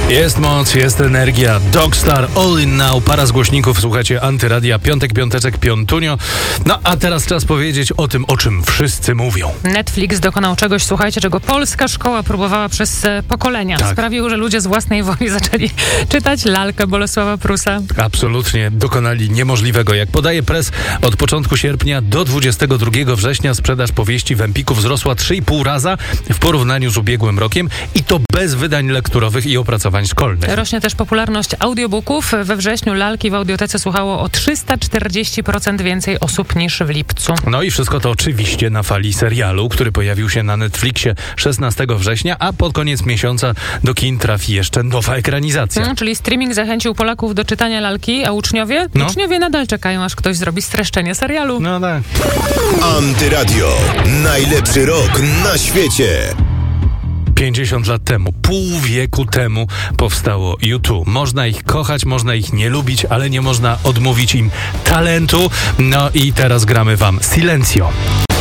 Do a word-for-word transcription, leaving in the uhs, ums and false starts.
Jest moc, jest energia. Dogstar, All In Now, para z głośników. Słuchacie Antyradia, piątek, piąteczek, piątunio. No a teraz czas powiedzieć o tym, o czym wszyscy mówią. Netflix dokonał czegoś, słuchajcie, czego polska szkoła próbowała przez e, pokolenia. Tak. Sprawił, że ludzie z własnej woli zaczęli czytać lalkę Bolesława Prusa. Absolutnie dokonali niemożliwego. Jak podaje Press, od początku sierpnia do dwudziestego drugiego września sprzedaż powieści w Empiku wzrosła trzy i pół raza w porównaniu z ubiegłym rokiem i to bez wydań lekturowych i opracowań szkolnych. Rośnie też popularność audiobooków. We wrześniu lalki w audiotece słuchało o trzysta czterdzieści procent więcej osób niż w lipcu. No i wszystko to oczywiście na fali serialu, który pojawił się na Netflixie szesnastego września, a pod koniec miesiąca do kin trafi jeszcze nowa ekranizacja. Hmm, czyli streaming zachęcił Polaków do czytania lalki, a uczniowie? No. Uczniowie nadal czekają, aż ktoś zrobi streszczenie serialu. No tak. Antyradio. Najlepszy rok na świecie. pięćdziesiąt lat temu, pół wieku temu powstało U dwa. Można ich kochać, można ich nie lubić, ale nie można odmówić im talentu. No i teraz gramy wam Silencio.